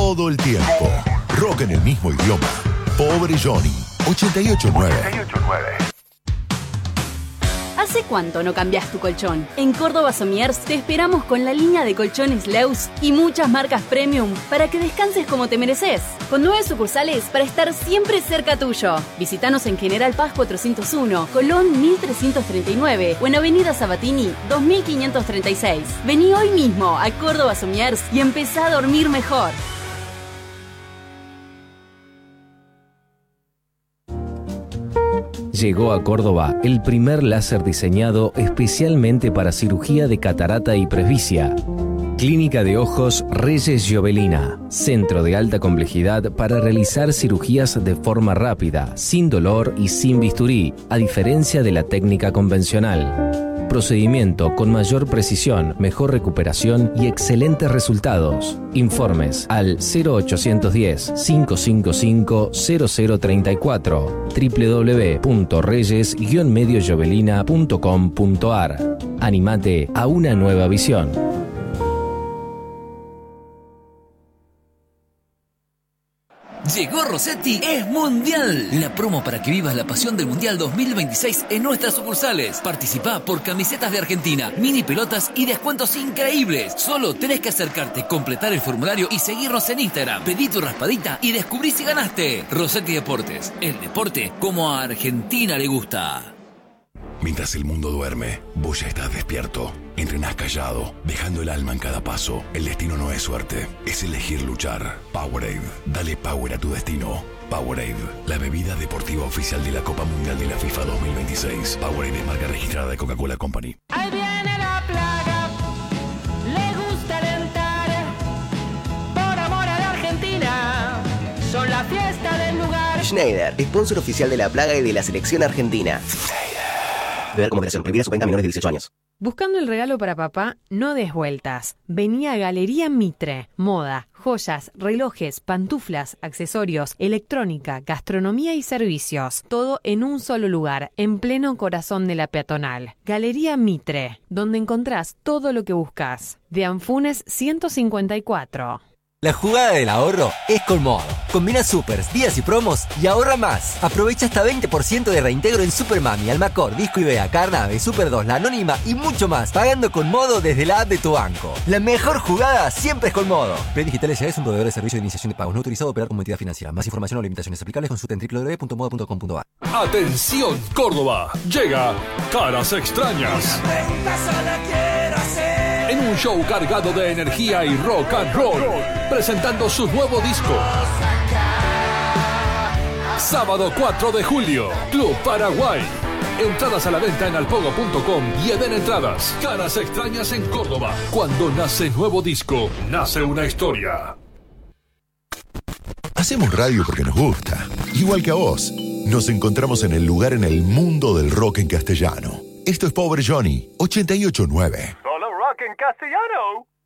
todo el tiempo. Rock en el mismo idioma. Pobre Johnny, 88.9. ¿Hace cuánto no cambias tu colchón? En Córdoba Somiers te esperamos con la línea de colchones Leus y muchas marcas premium para que descanses como te mereces. Con 9 sucursales para estar siempre cerca tuyo. Visítanos en General Paz 401, Colón 1339 o en Avenida Sabatini 2536. Vení hoy mismo a Córdoba Somiers y empezá a dormir mejor. Llegó a Córdoba el primer láser diseñado especialmente para cirugía de catarata y presbicia. Clínica de Ojos Reyes Jovelina, centro de alta complejidad para realizar cirugías de forma rápida, sin dolor y sin bisturí, a diferencia de la técnica convencional. Procedimiento con mayor precisión, mejor recuperación y excelentes resultados. Informes al 0810-555-0034 www.reyes-mediojovelina.com.ar. Animate a una nueva visión. Llegó Rossetti, es Mundial. La promo para que vivas la pasión del Mundial 2026 en nuestras sucursales. Participá por camisetas de Argentina, mini pelotas y descuentos increíbles. Solo tenés que acercarte, completar el formulario y seguirnos en Instagram. Pedí tu raspadita y descubrí si ganaste. Rossetti Deportes, el deporte como a Argentina le gusta. Mientras el mundo duerme, vos ya estás despierto. Entrenás callado, dejando el alma en cada paso. El destino no es suerte, es elegir luchar. Powerade, dale power a tu destino. Powerade, la bebida deportiva oficial de la Copa Mundial de la FIFA 2026. Powerade es marca registrada de Coca-Cola Company. Ahí viene la plaga, le gusta alentar, por amor a la Argentina, son la fiesta del lugar. Schneider, sponsor oficial de la plaga y de la selección argentina. Beber como moderación, prohibida su venta a menores de 18 años. Buscando el regalo para papá, no des vueltas. Vení a Galería Mitre. Moda, joyas, relojes, pantuflas, accesorios, electrónica, gastronomía y servicios. Todo en un solo lugar, en pleno corazón de la peatonal. Galería Mitre, donde encontrás todo lo que buscas. De Anfunes 154. La jugada del ahorro es con Modo. Combina supers, días y promos y ahorra más. Aprovecha hasta 20% de reintegro en Super Mami, Almacor, Disco Ibea, Carnave, Super 2, La Anónima y mucho más. Pagando con Modo desde la app de tu banco. La mejor jugada siempre es con Modo. Play Digital S.A. es un proveedor de servicio de iniciación de pagos no autorizado a operar como entidad financiera. Más información o limitaciones aplicables consulta en www.modo.com.ar. ¡Atención, Córdoba! Llega Caras Extrañas. En un show cargado de energía y rock and roll, presentando su nuevo disco. Sábado 4 de julio, Club Paraguay. Entradas a la venta en alpogo.com y Eden Entradas. Caras Extrañas en Córdoba. Cuando nace nuevo disco, nace una historia. Hacemos radio porque nos gusta. Igual que a vos. Nos encontramos en el lugar en el mundo del rock en castellano. Esto es Pobre Johnny, 88.9. Solo rock en castellano.